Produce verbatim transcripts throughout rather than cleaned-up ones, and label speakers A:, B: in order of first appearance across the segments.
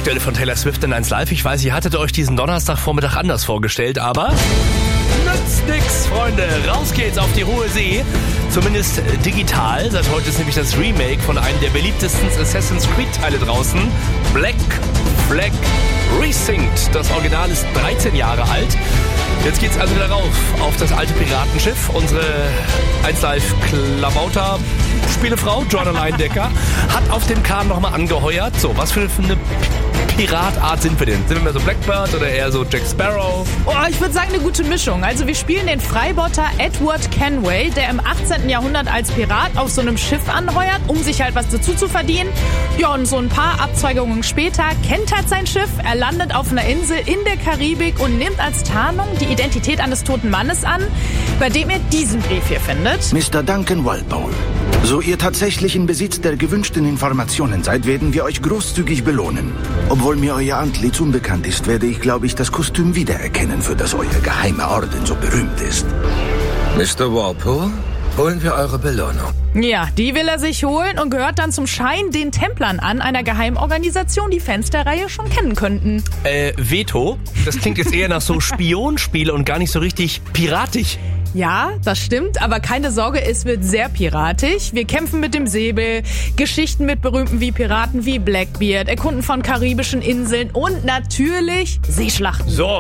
A: aktuelle von Taylor Swift in eins Live. Ich weiß, ihr hattet euch diesen Donnerstagvormittag anders vorgestellt, aber nützt nix, Freunde. Raus geht's auf die hohe See. Zumindest digital. Seit heute ist nämlich das Remake von einem der beliebtesten Assassin's Creed-Teile draußen. Black Flag Resynced. Das Original ist dreizehn Jahre alt. Jetzt geht's also wieder rauf auf das alte Piratenschiff. Unsere eins Live Klabauter Spielefrau Joanna Leindecker hat auf dem Kahn nochmal angeheuert. So, was für eine Piratart sind wir denn? Sind wir mehr so Blackbird oder eher so Jack Sparrow?
B: Oh, ich würde sagen, eine gute Mischung. Also wir spielen den Freibeuter Edward Kenway, der im achtzehnten Jahrhundert als Pirat auf so einem Schiff anheuert, um sich halt was dazu zu verdienen. Ja, und so ein paar Abzweigungen später kentert sein Schiff, er landet auf einer Insel in der Karibik und nimmt als Tarnung die Identität eines toten Mannes an, bei dem er diesen Brief hier findet.
C: Mister Duncan Walpole, so ihr tatsächlich in Besitz der gewünschten Informationen seid, werden wir euch großzügig belohnen. Obwohl mir euer Antlitz unbekannt ist, werde ich, glaube ich, das Kostüm wiedererkennen, für das euer geheimer Orden so berühmt ist.
D: Mister Walpole, holen wir eure Belohnung.
B: Ja, die will er sich holen und gehört dann zum Schein den Templern an, einer Geheimorganisation, die Fans der Reihe schon kennen könnten.
A: Äh, Veto? Das klingt jetzt eher nach so Spionspiele und gar nicht so richtig piratisch.
B: Ja, das stimmt, aber keine Sorge, es wird sehr piratisch. Wir kämpfen mit dem Säbel, Geschichten mit Berühmten wie Piraten wie Blackbeard, Erkunden von karibischen Inseln und natürlich Seeschlachten.
A: So.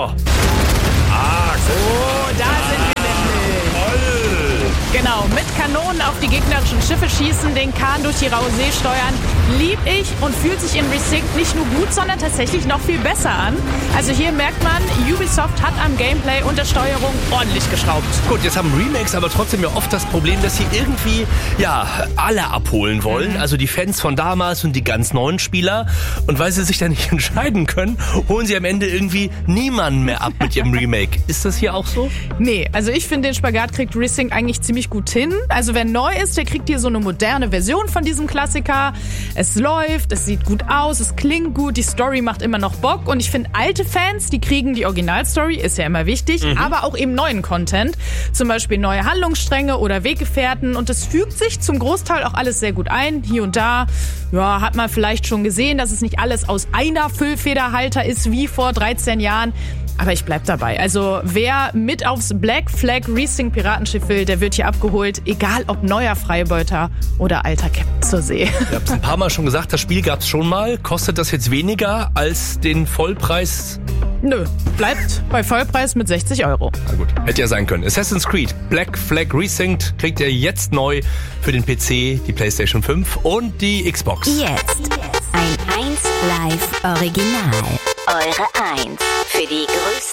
A: Ah,
B: so, da sind wir nämlich.
A: Toll.
B: Genau, mit Kanonen auf die gegnerischen Schiffe schießen, den Kahn durch die raue See steuern, lieb ich und fühlt sich in Resynced nicht nur gut, sondern tatsächlich noch viel besser an. Also hier merkt man, Ubisoft hat am Gameplay und der Steuerung ordentlich geschraubt.
A: Gut, jetzt haben Remakes aber trotzdem ja oft das Problem, dass sie irgendwie, ja, alle abholen wollen. Mhm. Also die Fans von damals und die ganz neuen Spieler. Und weil sie sich da nicht entscheiden können, holen sie am Ende irgendwie niemanden mehr ab mit ihrem Remake. Ist das hier auch so?
B: Nee, also ich finde, den Spagat kriegt Resynced eigentlich ziemlich gut hin. Also wer neu ist, der kriegt hier so eine moderne Version von diesem Klassiker. Es läuft, es sieht gut aus, es klingt gut, die Story macht immer noch Bock. Und ich finde, alte Fans, die kriegen die Originalstory, ist ja immer wichtig, mhm. aber auch eben neuen Content. Zum Beispiel neue Handlungsstränge oder Weggefährten. Und es fügt sich zum Großteil auch alles sehr gut ein. Hier und da, ja, hat man vielleicht schon gesehen, dass es nicht alles aus einer Füllfederhalter ist wie vor dreizehn Jahren. Aber ich bleib dabei. Also wer mit aufs Black Flag Resynced Piratenschiff will, der wird hier abgeholt. Egal ob neuer Freibeuter oder alter Captain zur See.
A: Ihr habt es ein paar Mal schon gesagt, das Spiel gab's schon mal. Kostet das jetzt weniger als den Vollpreis?
B: Nö, bleibt bei Vollpreis mit sechzig Euro.
A: Na gut, hätte ja sein können. Assassin's Creed Black Flag Resynced kriegt ihr jetzt neu für den P C, die PlayStation fünf und die Xbox.
E: Jetzt ein eins Live Original. Eure eins für die größte